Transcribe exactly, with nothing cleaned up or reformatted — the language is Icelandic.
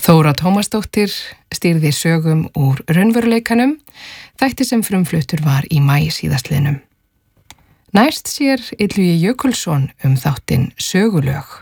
Þóra Tómasdóttir stýrði sögum úr raunveruleikanum, þætti sem frumfluttur var í maí síðastliðnum. Næst sér Illugi Jökulsson um þáttinn Sögulög.